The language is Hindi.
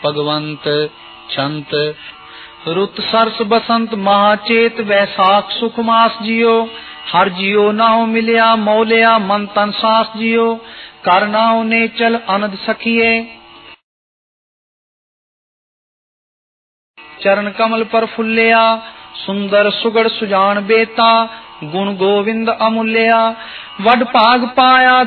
भगवंत छंत। रुत सरस बसंत महाचेत वैसाख सुख मास जियो। हर जियो नाव मिलिया मौलिया मन तन सास जियो। करनाव ने चल अनद सखिए चरण कमल पर फुल्लिया। सुंदर सुगढ़ सुजान बेता गुण गोविंद अमूल्या। वड भाग पाया